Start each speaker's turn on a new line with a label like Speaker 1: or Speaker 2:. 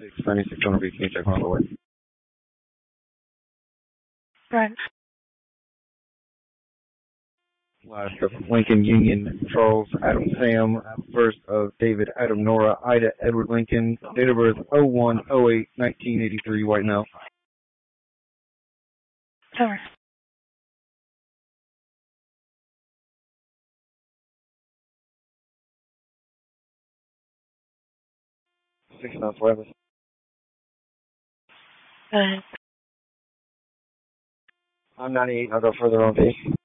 Speaker 1: 96 on repeat, can you check on the way?
Speaker 2: Right.
Speaker 1: Last of Lincoln Union, Charles Adam Sam, first of David Adam Nora, Ida Edward Lincoln, date of birth 01/08/1983, white male.
Speaker 2: Over.
Speaker 1: Six months wireless.
Speaker 2: Go ahead.
Speaker 1: I'm 98, I'll go further on V.